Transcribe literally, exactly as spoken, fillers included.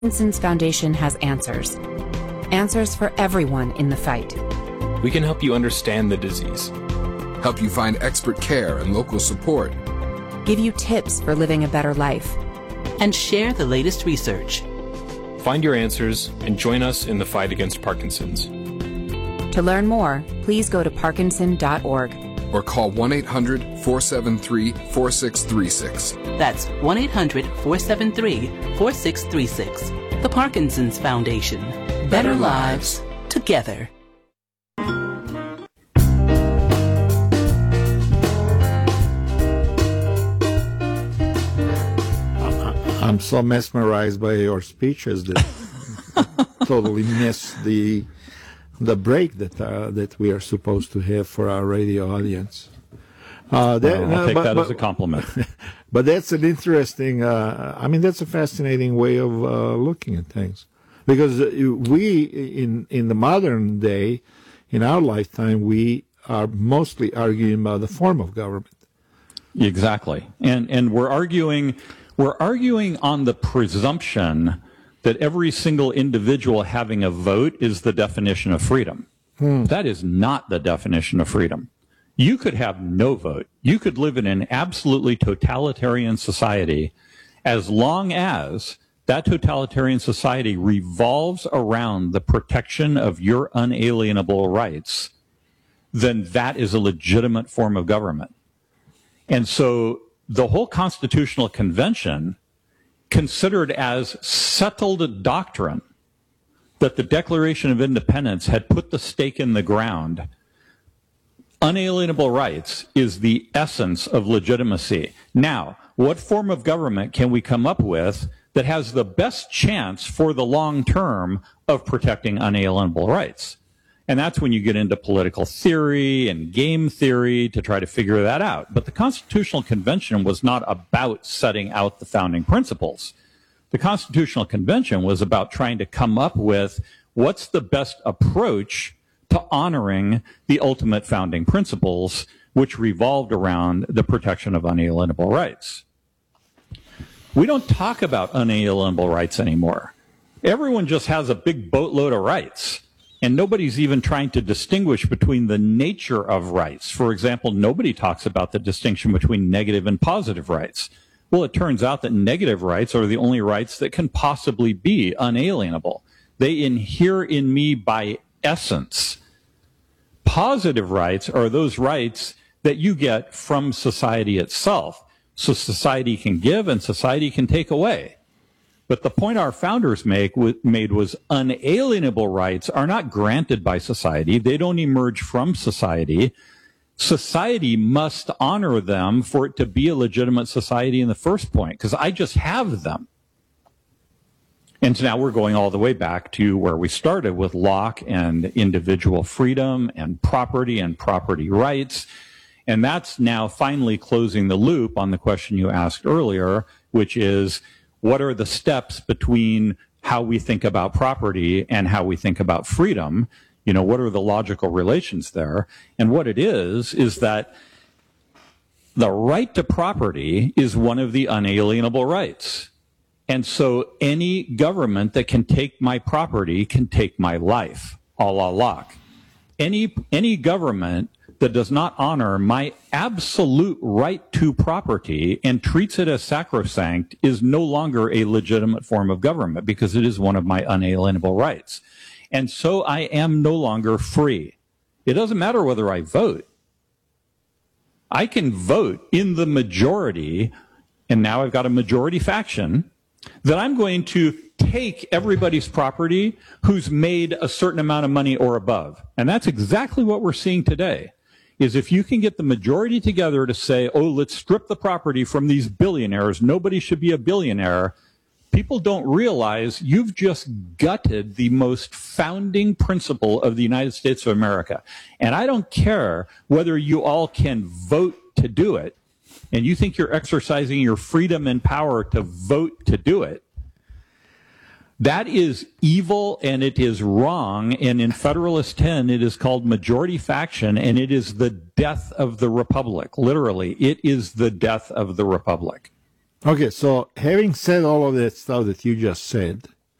Parkinson's Foundation has answers. Answers for everyone in the fight. We can help you understand the disease, help you find expert care and local support, give you tips for living a better life, and share the latest research. Find your answers and join us in the fight against Parkinson's. To learn more, please go to parkinson dot org or call one eight hundred, four seven three, four six three six. That's one eight hundred, four seven three, four six three six. The Parkinson's Foundation. Better, Better lives together. I'm so mesmerized by your speeches that I totally miss the the break that uh, that we are supposed to have for our radio audience. Uh, that, well, I'll take uh, but, that but, as a compliment. But that's an interesting, uh, I mean, that's a fascinating way of uh, looking at things. Because we, in, in the modern day, in our lifetime, we are mostly arguing about the form of government. Exactly. And, and we're arguing, we're arguing on the presumption that every single individual having a vote is the definition of freedom. Hmm. That is not the definition of freedom. You could have no vote. You could live in an absolutely totalitarian society as long as that totalitarian society revolves around the protection of your unalienable rights, then that is a legitimate form of government. And so the whole Constitutional Convention considered as settled doctrine that the Declaration of Independence had put the stake in the ground. Unalienable rights is the essence of legitimacy. Now, what form of government can we come up with that has the best chance for the long term of protecting unalienable rights? And that's when you get into political theory and game theory to try to figure that out. But the Constitutional Convention was not about setting out the founding principles. The Constitutional Convention was about trying to come up with what's the best approach to honoring the ultimate founding principles, which revolved around the protection of unalienable rights. We don't talk about unalienable rights anymore. Everyone just has a big boatload of rights, and nobody's even trying to distinguish between the nature of rights. For example, nobody talks about the distinction between negative and positive rights. Well, it turns out that negative rights are the only rights that can possibly be unalienable. They inhere in me by essence. Positive rights are those rights that you get from society itself. So society can give and society can take away. But the point our founders make, made was unalienable rights are not granted by society. They don't emerge from society. Society must honor them for it to be a legitimate society in the first point, because I just have them. And so now we're going all the way back to where we started with Locke and individual freedom and property and property rights. And that's now finally closing the loop on the question you asked earlier, which is, what are the steps between how we think about property and how we think about freedom? You know, what are the logical relations there? And what it is, is that the right to property is one of the unalienable rights. And so any government that can take my property can take my life, a la Locke. Any, any government that does not honor my absolute right to property and treats it as sacrosanct is no longer a legitimate form of government, because it is one of my unalienable rights. And so I am no longer free. It doesn't matter whether I vote. I can vote in the majority, and now I've got a majority faction, that I'm going to take everybody's property who's made a certain amount of money or above. And that's exactly what we're seeing today, is if you can get the majority together to say, oh, let's strip the property from these billionaires, nobody should be a billionaire, people don't realize you've just gutted the most founding principle of the United States of America. And I don't care whether you all can vote to do it, and you think you're exercising your freedom and power to vote to do it. That is evil and it is wrong. And in Federalist ten, it is called majority faction, and it is the death of the republic. Literally, it is the death of the republic. Okay, so having said all of that stuff that you just said,